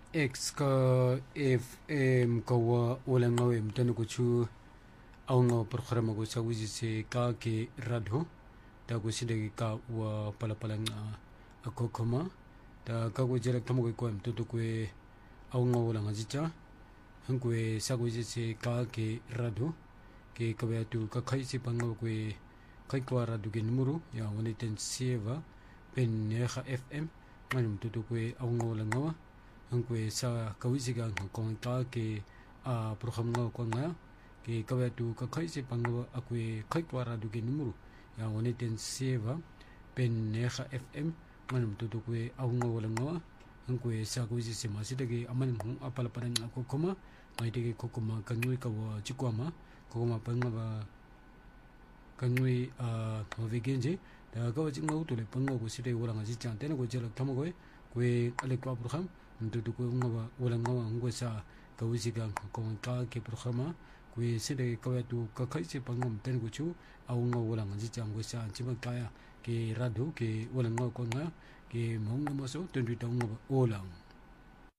X ka FM ka wa wala ngawe mtano kuchu au nga programa ko sa wisi se ka ke radio da ko sinde ka wa pala nga ako koma da ka ko jela tamo ko mtoto ko au nga wala nga jicha hanko sa ko wisi se ka ke radio ke ka ba tu ka khai se panga ko kai ko radio ke numero ya woni ten seva pen neha FM ngani mtoto ko au nga wala nga angkwe sa kawisiga ngkong ta ke a program nga ko nga ke kawatu ka khaise pangwa akwe khaitwara du ke numero ya woni ten seva pen neha FM manum to kwe awnga wala nga angkwe sa kawisi se masida ke aman hu apala parang ako koma mai de ko koma kanui ka wa chikwama ko koma panga ba kanui a novegenje da ka wa chinga utule panga ko side wala nga ji chan ten ko jela tamo ko kwe ale ko program mtoto ko nga wala nga ngo sa kawisiga ko ka ke programa ko sede ka tu ka khaise pangam ten ko chu au nga wala nga ji chang ko sa chima kaya ke radio ke wala nga ko nga ke mong nga so ten ri tong nga olang